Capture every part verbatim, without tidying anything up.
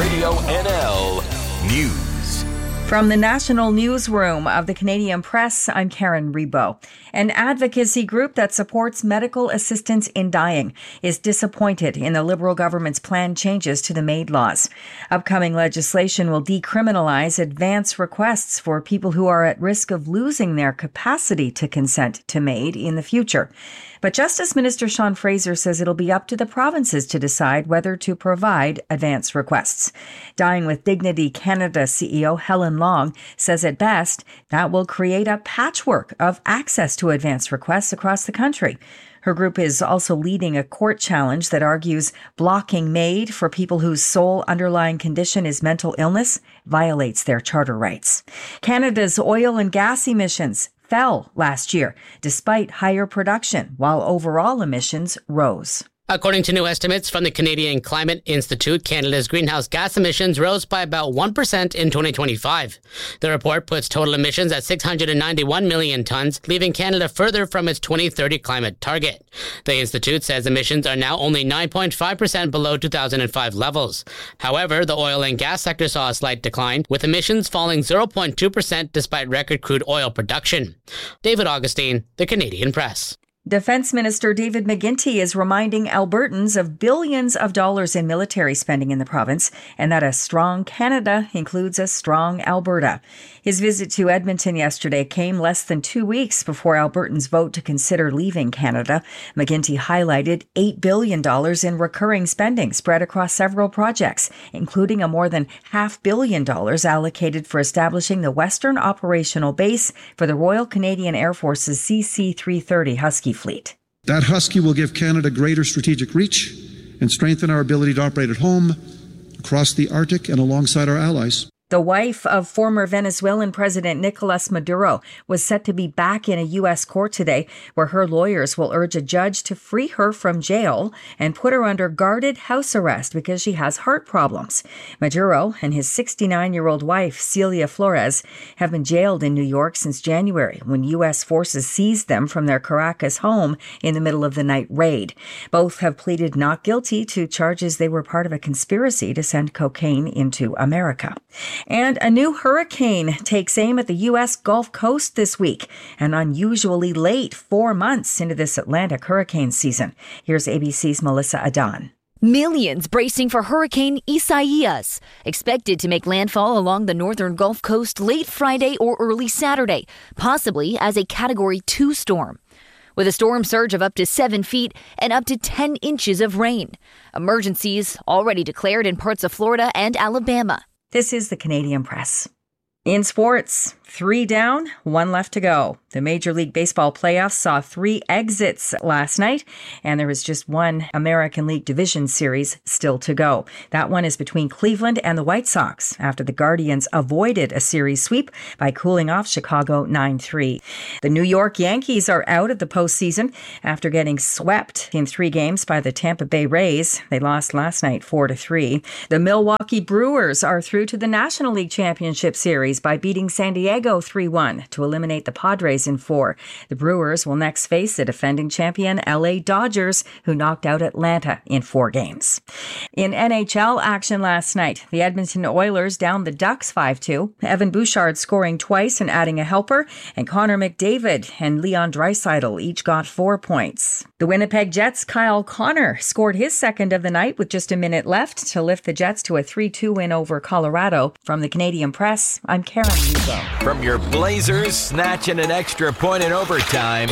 Radio N L News. From the National Newsroom of the Canadian Press, I'm Karen Rebo. An advocacy group that supports medical assistance in dying is disappointed in the Liberal government's planned changes to the MAID laws. Upcoming legislation will decriminalize advance requests for people who are at risk of losing their capacity to consent to MAID in the future. But Justice Minister Sean Fraser says it'll be up to the provinces to decide whether to provide advance requests. Dying with Dignity Canada C E O Helen Long says at best that will create a patchwork of access to advance requests across the country. Her group is also leading a court challenge that argues blocking MAID for people whose sole underlying condition is mental illness violates their charter rights. Canada's oil and gas emissions fell last year, despite higher production, while overall emissions rose. According to new estimates from the Canadian Climate Institute, Canada's greenhouse gas emissions rose by about one percent in twenty twenty-five. The report puts total emissions at six hundred ninety-one million tons, leaving Canada further from its twenty thirty climate target. The Institute says emissions are now only nine point five percent below two thousand five levels. However, the oil and gas sector saw a slight decline, with emissions falling zero point two percent despite record crude oil production. David Augustine, The Canadian Press. Defense Minister David McGuinty is reminding Albertans of billions of dollars in military spending in the province and that a strong Canada includes a strong Alberta. His visit to Edmonton yesterday came less than two weeks before Albertans vote to consider leaving Canada. McGuinty highlighted eight billion dollars in recurring spending spread across several projects, including a more than half billion dollars allocated for establishing the Western Operational Base for the Royal Canadian Air Force's C C three thirty Husky fleet. That Husky will give Canada greater strategic reach and strengthen our ability to operate at home, across the Arctic, and alongside our allies. The wife of former Venezuelan President Nicolas Maduro was set to be back in a U S court today, where her lawyers will urge a judge to free her from jail and put her under guarded house arrest because she has heart problems. Maduro and his sixty-nine-year-old wife, Celia Flores, have been jailed in New York since January, when U S forces seized them from their Caracas home in the middle of the night raid. Both have pleaded not guilty to charges they were part of a conspiracy to send cocaine into America. And a new hurricane takes aim at the U S Gulf Coast this week, an unusually late four months into this Atlantic hurricane season. Here's A B C's Melissa Adan. Millions bracing for Hurricane Isaias, expected to make landfall along the northern Gulf Coast late Friday or early Saturday, possibly as a Category two storm. With a storm surge of up to seven feet and up to ten inches of rain. Emergencies already declared in parts of Florida and Alabama. This is the Canadian Press. In sports, three down, one left to go. The Major League Baseball playoffs saw three exits last night, and there is just one American League Division Series still to go. That one is between Cleveland and the White Sox after the Guardians avoided a series sweep by cooling off Chicago nine three. The New York Yankees are out of the postseason after getting swept in three games by the Tampa Bay Rays. They lost last night four to three. The Milwaukee Brewers are through to the National League Championship Series by beating San Diego three one to eliminate the Padres in four. The Brewers will next face the defending champion L A Dodgers, who knocked out Atlanta in four games. In N H L action last night, the Edmonton Oilers downed the Ducks five two. Evan Bouchard scoring twice and adding a helper, and Connor McDavid and Leon Draisaitl each got four points. The Winnipeg Jets' Kyle Connor scored his second of the night with just a minute left to lift the Jets to a three two win over Colorado. From the Canadian Press, I'm Karen Rebo. From your Blazers snatching an extra point in overtime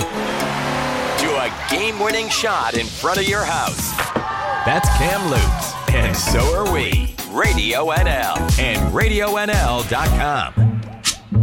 to a game-winning shot in front of your house. That's Cam Lutz, and so are we. Radio N L and radio N L dot com.